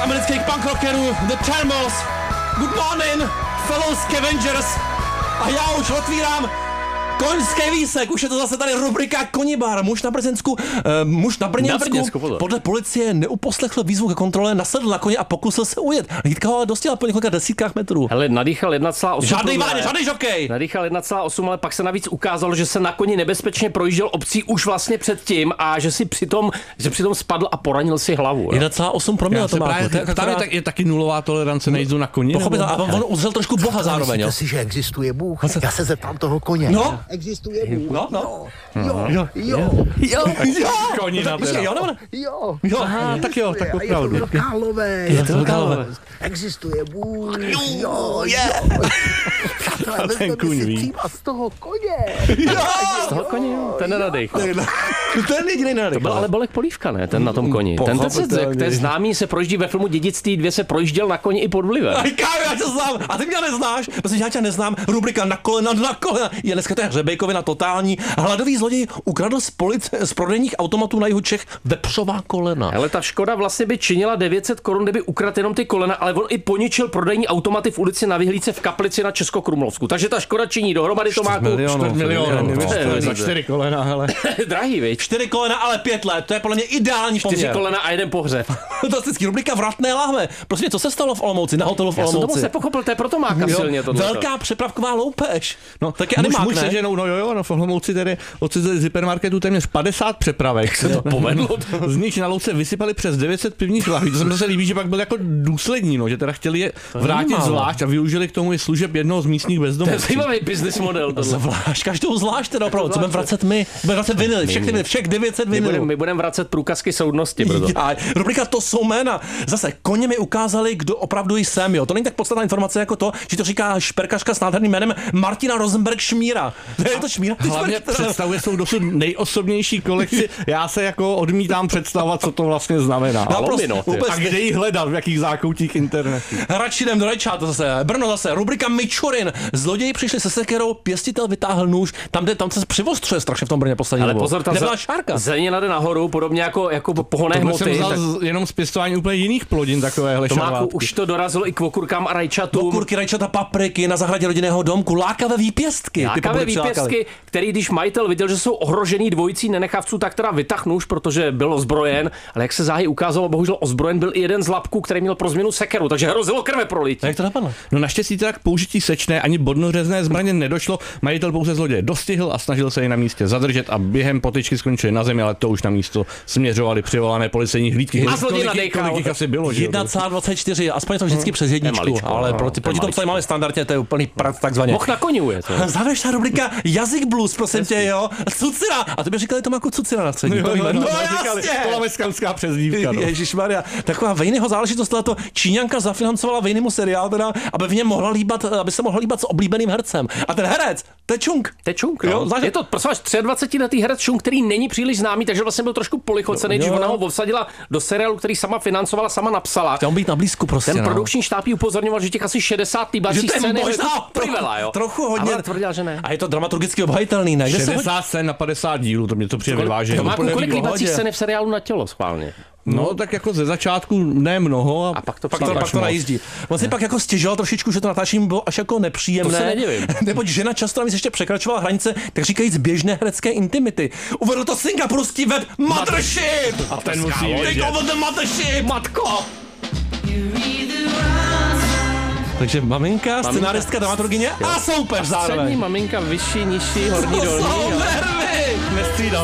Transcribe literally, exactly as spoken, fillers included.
amerických punk rockerů The Thermals. Good morning, fellow scavengers. A já už otvírám koňský výsek, už je to zase tady rubrika Konibar. Muž na Brněnsku, uh, muž na Brněnsku podle policie neuposlechl výzvu ke kontrole, nasedl na koně a pokusil se ujet. Hlídka ho ale dostihla po několika desítkách metrů. Hele, nadýchal jedna celá osm. Žádnej váně, žádnej žokej. Nadýchal jedna celá osm, ale pak se navíc ukázalo, že se na koni nebezpečně projížděl obcí už vlastně předtím a že si přitom, že přitom spadl a poranil si hlavu. jedna celá osm promile to má. Tady je, je taky nulová tolerance na jízdu na koni. Pochopit, a on uzřel trošku Boha zároveň. Myslíte si, že existuje Bůh? Já se zeptám toho koně. No. Existuje Bůh. No, no. Jo, jo, jo, jo, Jo, Konina teda. jo, no, jo. jo. Aha, tak jo, tak opravdu. Je to Králové. Je to Králové. Existuje Bůh. Jo, jo. Přátelé, vezmeme si třeba z toho koně. Z toho koně, jo, ten nenadech. Ten jediný nenadech. To byl ale Bolek Polívka, ne? Ten na tom koni. Ten, ten se, to je známý, se projíždí ve filmu Dědictví dvě, se projížděl na koni i pod vlivem. Aj kájo, já tě znám, a ty mě neznáš, protože já tě neznám, rubrika na kolena, na kolena, je dneska to je hřebejkovina totální. Hladový zloděj ukradl z, polic, z prodejních automatů na jihu Čech vepřová kolena. Hele, ta Škoda vlastně by činila devět set korun, kdyby ukradl jenom ty kolena, ale on i poničil prodejní automaty v ulici Na Vyhlídce v Kaplici na Českokrumlovsku. Takže ta Škoda činí dohromady to má čtyři miliony. Za čtyři kolena, hele. Drahý, viď? Čtyři kolena, ale pět let, to je podle mě ideální poměr. Čtyři kolena a jeden pohřeb. Fantastický, rubrika Vratné lahve. Prostě co se stalo v Olomouci, na hotelu v Já Olomouci? jsem to moc nepochopil, to je proto máka silně tohle. Velká přepravková loupež. No, taky muž, animák, muž ne? se ženou, no jo, jo, no v Olomouci tedy odcizili z hypermarketu téměř padesát přepravek. Jak se to povedlo? Z nich na louce vysypali přes devět set pivních lahví. To se mi zase líbí, že pak byl jako důslední, no, že teda chtěli je vrátit zvlášť a využili k tomu i služeb jednoho z místních bezdomovců. To je zajímavý business model. Zvlášť, každou zvlášť teda opravdu. Co budeme vracet my? Budeme vracet vinily, všechny, všech devět set vinylů. My budeme vracet průkazky soudnosti, brzo. Rubrika To jsou jména. Zase koně mi ukázali, kdo opravdu jsem, jo. To není tak podstatná informace jako to, že to říká šperkařka s nádherným jménem Martina Rosenberg Šmíra. Je to Šmíra? Hlavně představuje svou dosud nejosobnější kolekci. Já se jako odmítám představovat, co to vlastně znamená. No, prostě, a kde ji hledat, v jakých zákoutích internetu. Radši jdem do rajčátu zase. Brno zase. Rubrika Mičurin. Zloději přišli se sekerou, pěstitel vytáhl nůž. Tam, kde, tam se přivostřuje strašně v tom Brně poslední. Ale pozor, tam nebyla šárka. Zelenina jde nahoru, podobně jako, jako pohonné hmoty. Jsem vzal tak... z, jenom z pěstování úplně jiných plodin takovéhle šarvátky. Už to dorazilo i k okurkám a rajčatům. Okurky, rajčata, papriky na zahradě rodinného domku, lákavé výpěstky. Lákavé výpěstky, který když majitel viděl, že jsou ohrožený dvojicí nenechavců, tak teda vytáhl nůž, protože byl ozbrojen, ale jak se záhy ukázalo, bohužel ozbrojen byl i jeden z lapků, který měl pro změnu sekeru, takže hrozilo krve prolití. Jak to napadlo? No naštěstí teda k použití sečné ani bodnořezné zbraně nedošlo. Majitel pouze zloděje dostihl a snažil se jej na místě zadržet a během potyčky skončili na zemi, ale to už na místo směřovali přivolané policejní hlídky. A zloděj nadechal. Kolik asi bylo, jedna celá dvacet čtyři, aspoň je to vždycky přes jedničku, maličko, ale no, proti, proti tomu, co máme standardně, to je úplný prac takzvaně. Moh na koni je to. Závěrečná rubrika Jazyk blues, prosím tě, jo. Cucina. A to by říkali Tomáku Cucina na střední. No, no, no, no, no jasně. Polameskamská přezdívka. No. Ježišmarja. Taková vejného záležitost, to Číňanka zafinancovala vejnému seriál, teda, aby v něm mohla líbat, aby se mohla líbat s oblíbeným hercem. A ten herec, Tečung. Tečung, no. Jo, je to prosím vás dvacetitříletý herec Chung, který není příliš známý, takže vlastně byl trošku polichocený, když ona ho obsadila do seriálu, který sama financovala, sama napsala. Chtěl být na blízku prostě. Ten no. produkční štáb jí upozorňoval, že těch asi šedesát líbacích scén je privela, jo. Trochu hodně. Ale tvrdila, že ne. A je to dramaturgicky obhajitelný, ne? šedesát scén na padesát dílů, to mě to přijde vyvážené. To má kolik líbacích scén v seriálu Na tělo schválně? No, no, tak jako ze začátku ne mnoho a, a pak to, pak to, pak to najíždí. On si pak jako stěžoval trošičku, že to natáčení bylo až jako nepříjemné. To se nedivím. Neboť žena často navíc ještě překračovala hranice, tak říkajíc běžné herecké intimity. Uvedl to singapurský web Mothership! A ten musí Take over the Mothership! Matko! Takže maminka, scenáristka, dramaturgyně a soupeř zároveň. Střední maminka, vyšší, nižší, horní, dolní. To jsou nervy! Nestřídal.